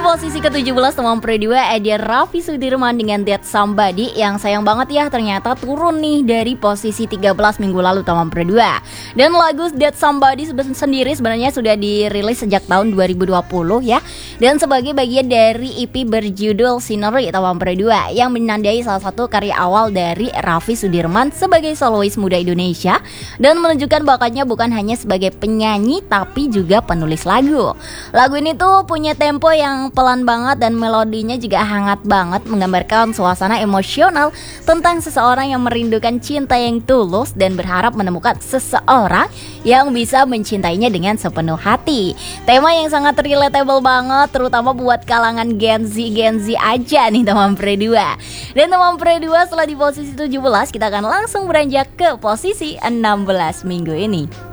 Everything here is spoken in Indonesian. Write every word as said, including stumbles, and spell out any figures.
posisi ke tujuh belas Teman Pro dua ada Raffi Sudirman dengan That Somebody, yang sayang banget ya ternyata turun nih dari posisi tiga belas minggu lalu Teman Pro dua. Dan lagu That Somebody sendiri sebenarnya sudah dirilis sejak tahun dua ribu dua puluh ya, dan sebagai bagian dari E P berjudul Scenery Teman Pro dua, yang menandai salah satu karya awal dari Raffi Sudirman sebagai solois muda Indonesia dan menunjukkan bakatnya bukan hanya sebagai penyanyi tapi juga penulis lagu. Lagu ini tuh punya tempo yang pelan banget dan melodinya juga hangat banget, menggambarkan suasana emosional tentang seseorang yang merindukan cinta yang tulus dan berharap menemukan seseorang yang bisa mencintainya dengan sepenuh hati. Tema yang sangat relatable banget, terutama buat kalangan Gen Z Gen Z aja nih Teman Pro dua. Dan Teman Pro dua setelah di posisi tujuh belas, kita akan langsung beranjak ke posisi enam belas minggu ini.